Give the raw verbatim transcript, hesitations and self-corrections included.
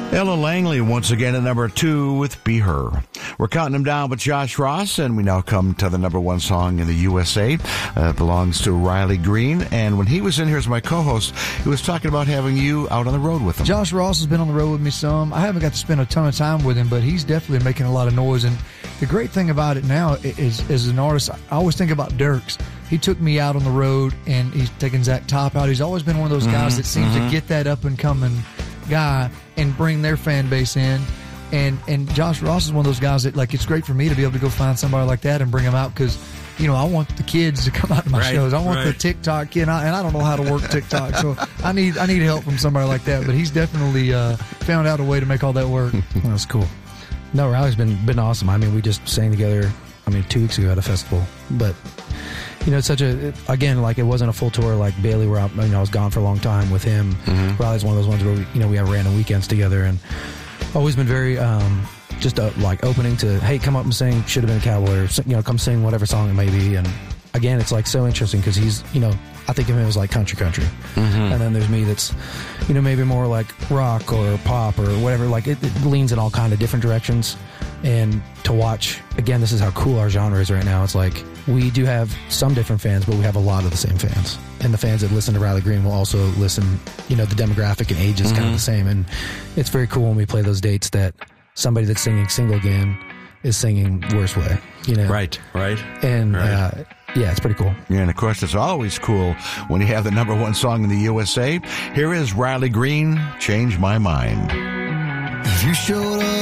Ella Langley once again at number two with Be Her. We're counting them down with Josh Ross, and we now come to the number one song in the U S A. Uh, it belongs to Riley Green, and when he was in here as my co-host, he was talking about having you out on the road with him. Josh Ross has been on the road with me some. I haven't got to spend a ton of time with him, but he's definitely making a lot of noise, and the great thing about it now is, as an artist, I always think about Dierks. He took me out on the road, and he's taken Zach Top out. He's always been one of those guys mm-hmm, that seems mm-hmm. to get that up-and-coming guy and bring their fan base in. And and Josh Ross is one of those guys that, like, it's great for me to be able to go find somebody like that and bring them out because, you know, I want the kids to come out to my right, shows. I want right. the TikTok kid, and I, and I don't know how to work TikTok, so I need I need help from somebody like that. But he's definitely uh, found out a way to make all that work. That's cool. No, Riley's been been awesome. I mean, we just sang together, I mean, two weeks ago at a festival. But, you know, it's such a, again, like, it wasn't a full tour like Bailey where I, you know, I was gone for a long time with him. Mm-hmm. Riley's one of those ones where, we, you know, we have random weekends together, and always been very, um, just uh, like opening to, hey, come up and sing Should Have Been a Cowboy, or, you know, come sing whatever song it may be. And again, it's like so interesting because he's, you know, I think of him as like country country. Mm-hmm. And then there's me that's, you know, maybe more like rock or pop or whatever. Like it, it leans in all kind of different directions. And to watch, again, this is how cool our genre is right now. It's like we do have some different fans, but we have a lot of the same fans. And the fans that listen to Riley Green will also listen, you know, the demographic and age is mm-hmm. kind of the same. And it's very cool when we play those dates that somebody that's singing Single Again is singing Worst Way, you know? Right, right. And, right. Uh, yeah, it's pretty cool. Yeah, and of course, it's always cool when you have the number one song in the U S A. Here is Riley Green, Change My Mind. If you showed up